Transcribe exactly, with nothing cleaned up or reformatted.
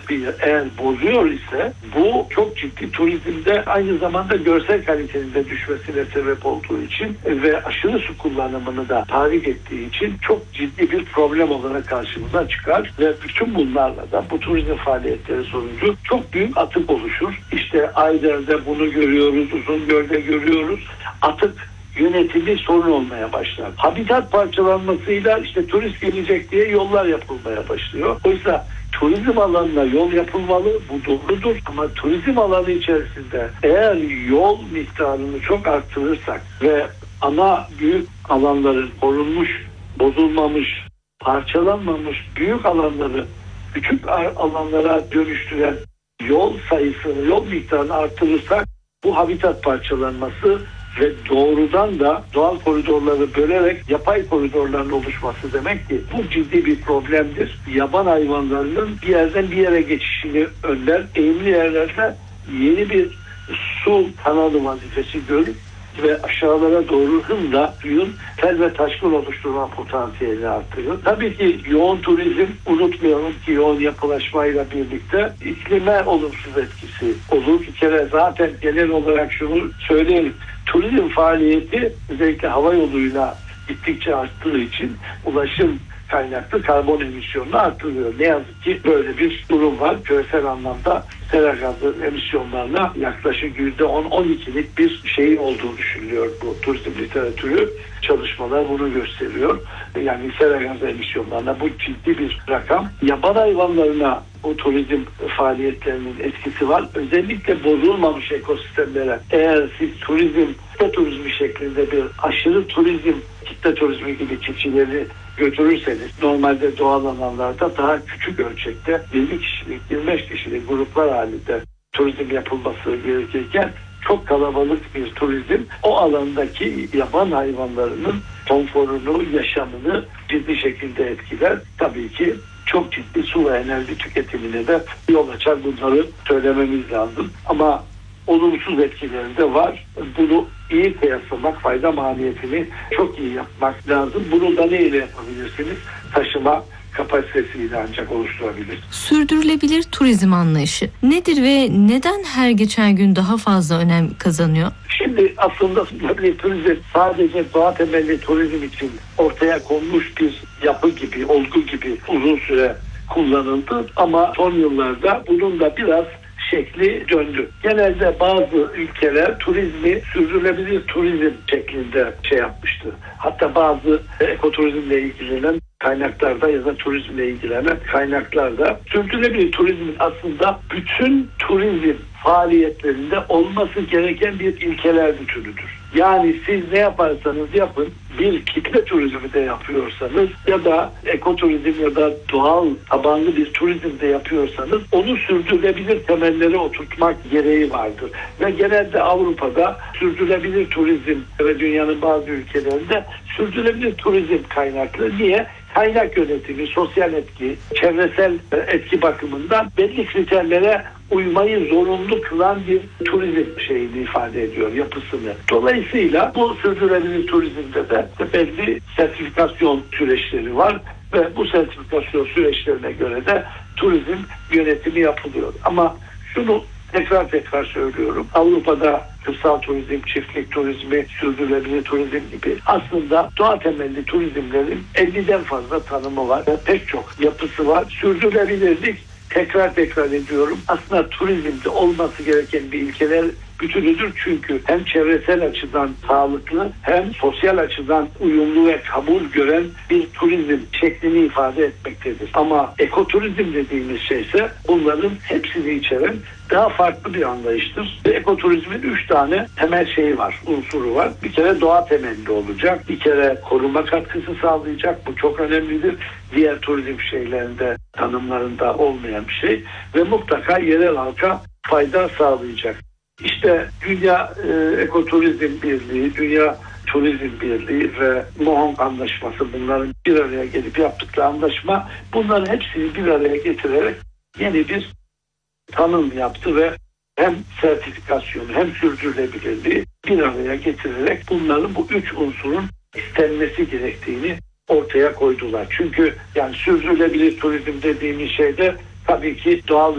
yapıyı eğer bozuyor ise bu çok ciddi turizmde aynı zamanda görsel kalitenin de düşmesine sebep olduğu için ve aşırı su kullanımını da tahrik ettiği için çok ciddi bir problem olarak karşımıza çıkar ve bütün bunlarla da bu turizm faaliyetleri sonucu çok büyük atık oluşur. İşte Ayder'de bunu görüyoruz, Uzungöl'de görüyoruz. Atık yönetimi sorun olmaya başlar. Habitat parçalanmasıyla işte turist gelecek diye yollar yapılmaya başlıyor. Oysa turizm alanına yol yapılmalı, bu doğrudur. Ama turizm alanı içerisinde eğer yol miktarını çok arttırırsak ve ana büyük alanların korunmuş, bozulmamış, parçalanmamış büyük alanları küçük alanlara dönüştüren yol sayısını, yol miktarını arttırırsak bu habitat parçalanması ve doğrudan da doğal koridorları bölerek yapay koridorların oluşması demek ki bu ciddi bir problemdir. Yaban hayvanlarının bir yerden bir yere geçişini önler. Eğimli yerlerde yeni bir su kanalı vazifesi görür ve aşağılara doğru hızla suyun sel ve taşkın oluşturma potansiyelini artırıyor. Tabii ki yoğun turizm, unutmayalım ki yoğun yapılaşmayla birlikte iklime olumsuz etkisi olur. Bir kere zaten genel olarak şunu söyleyelim. Turizm faaliyeti özellikle hava yoluyla gittikçe arttığı için ulaşım kaynaklı karbon emisyonunu artırıyor. Ne yazık ki böyle bir durum var. Küresel anlamda sera gazı emisyonlarına yaklaşık yüzde on on ikilik bir şeyin olduğu düşünülüyor bu turizm literatürü. Çalışmalar bunu gösteriyor. Yani sera gazı emisyonlarına bu ciddi bir rakam. Yaban hayvanlarına bu turizm faaliyetlerinin etkisi var. Özellikle bozulmamış ekosistemlere eğer siz turizm, kitle turizmi şeklinde bir aşırı turizm, kitle turizmi gibi keçileri götürürseniz normalde doğal alanlarda daha küçük ölçekte yirmi kişilik, yirmi beş kişilik gruplar halinde turizm yapılması gerekirken çok kalabalık bir turizm o alandaki yaban hayvanlarının konforunu, yaşamını ciddi şekilde etkiler. Tabii ki çok ciddi su ve enerji tüketimine de yol açar, bunları söylememiz lazım. Ama olumsuz etkileri de var. Bunu iyi kıyaslamak, fayda maliyetini çok iyi yapmak lazım. Bunu da neyle yapabilirsiniz? Taşıma kapasitesiyle ancak oluşturabilir. Sürdürülebilir turizm anlayışı nedir ve neden her geçen gün daha fazla önem kazanıyor? Şimdi aslında sürdürülebilir turizm sadece doğa temelli turizm için ortaya konmuş bir yapı gibi, olgu gibi uzun süre kullanıldı. Ama son yıllarda bunun da biraz şekli döndü. Genelde bazı ülkeler turizmi sürdürülebilir turizm şeklinde şey yapmıştı. Hatta bazı ekoturizmle ilgilenen kaynaklarda ya da turizmle ilgilenen kaynaklarda sürdürülebilir turizmin aslında bütün turizm faaliyetlerinde olması gereken bir ilkeler bütünüdür. Yani siz ne yaparsanız yapın, bir kitle turizmi de yapıyorsanız ya da ekoturizm ya da doğal tabanlı bir turizm de yapıyorsanız onu sürdürülebilir temellere oturtmak gereği vardır. Ve genelde Avrupa'da sürdürülebilir turizm ve dünyanın bazı ülkelerinde sürdürülebilir turizm kaynaklı. Niye? Kaynak yönetimi, sosyal etki, çevresel etki bakımından belli kriterlere uymayı zorunlu kılan bir turizm şeyini ifade ediyor, yapısını. Dolayısıyla bu sürdürülebilir turizmde de belli sertifikasyon süreçleri var ve bu sertifikasyon süreçlerine göre de turizm yönetimi yapılıyor. Ama şunu tekrar tekrar söylüyorum. Avrupa'da kırsal turizm, çiftlik turizmi, sürdürülebilir turizm gibi aslında doğa temelli turizmlerin elliden fazla tanımı var ve pek çok yapısı var. Sürdürülebilirlik, tekrar tekrar ediyorum, aslında turizmde olması gereken bir ilkeler bütünüdür. Çünkü hem çevresel açıdan sağlıklı hem sosyal açıdan uyumlu ve kabul gören bir turizm şeklini ifade etmektedir. Ama ekoturizm dediğimiz şey ise bunların hepsini içeren daha farklı bir anlayıştır. Ekoturizmin üç tane temel şeyi var, unsuru var. Bir kere doğa temelli olacak, bir kere koruma katkısı sağlayacak, bu çok önemlidir. Diğer turizm şeylerinde, tanımlarında olmayan bir şey ve mutlaka yerel halka fayda sağlayacak. İşte Dünya e, Ekoturizm Birliği, Dünya Turizm Birliği ve Mohong Anlaşması, bunların bir araya gelip yaptıkları anlaşma, bunların hepsini bir araya getirerek yeni bir tanım yaptı ve hem sertifikasyonu hem sürdürülebilirliği bir araya getirerek bunların bu üç unsurun istenmesi gerektiğini ortaya koydular. Çünkü yani sürdürülebilir turizm dediğimiz şeyde tabii ki doğal